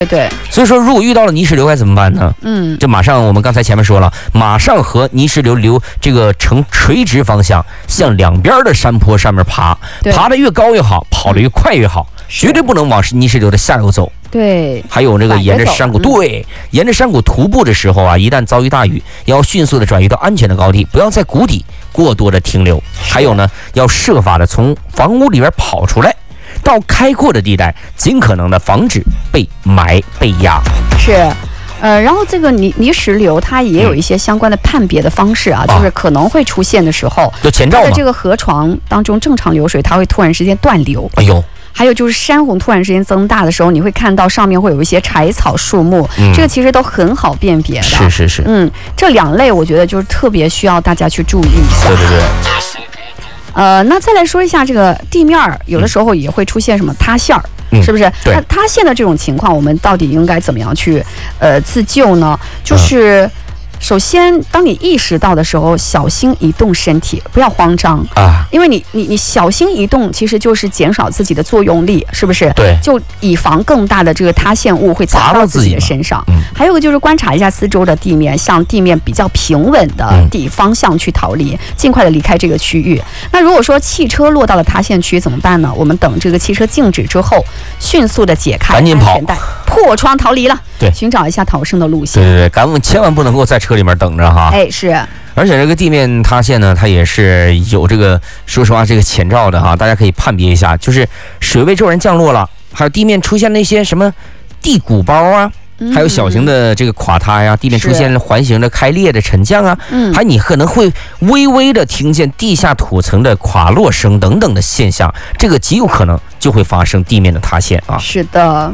对。 所以说，如果遇到了泥石流该怎么办呢？就马上我们刚才前面说了，马上和泥石流这个呈垂直方向，向两边的山坡上面爬，爬得越高越好，跑得越快越好，绝对不能往泥石流的下游走。 对， 还有这个沿着山谷，沿着山谷徒步的时候啊，一旦遭遇大雨，要迅速的转移到安全的高地，不要在谷底过多的停留。还有呢，要设法的从房屋里边跑出来，到开阔的地带，尽可能的防止被埋被压。 是。然后这个泥石流它也有一些相关的判别的方式啊，就是可能会出现的时候， 有前兆吗？ 它的这个河床当中正常流水，它会突然之间断流。 哎呦。 还有就是山洪突然之间增大的时候，你会看到上面会有一些柴草树木，这个其实都很好辨别的。 是。 这两类我觉得就是特别需要大家去注意一下。 对。 那再来说一下这个地面有的时候也会出现什么塌陷儿。是不是？ 对。 那塌陷的这种情况，我们到底应该怎么样去自救呢？就是首先，当你意识到的时候，小心移动身体，不要慌张啊，因为你小心移动，其实就是减少自己的作用力，是不是？ 对， 就以防更大的这个塌陷物会砸到自己的身上。还有个就是观察一下四周的地面，向地面比较平稳的方向去逃离，尽快的离开这个区域。那如果说汽车落到了塌陷区怎么办呢？我们等这个汽车静止之后，迅速的解开安全带，破窗逃离了。 对， 寻找一下逃生的路线。 对，千万不能够在车里面等着哈。 哎，是。 而且这个地面塌陷呢，它也是有这个，说实话，这个前兆的哈，大家可以判别一下，就是水位骤然降落了，还有地面出现那些什么地鼓包啊，还有小型的这个垮塌呀，地面出现环形的开裂的沉降啊，还你可能会微微的听见地下土层的垮落声等等的现象，这个极有可能就会发生地面的塌陷啊。 是的。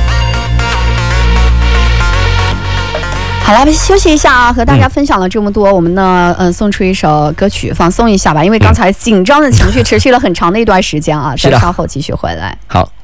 好了，休息一下啊，和大家分享了这么多，我们呢，送出一首歌曲放松一下吧，因为刚才紧张的情绪持续了很长的一段时间啊，再稍后继续回来。 好。